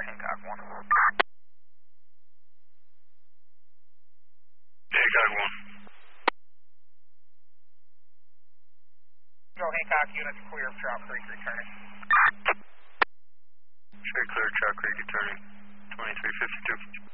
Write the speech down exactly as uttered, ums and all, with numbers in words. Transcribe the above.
Hancock one. Hancock one. Go Hancock units clear of Trout Creek returning. Straight clear of Trout Creek returning. twenty-three fifty-two.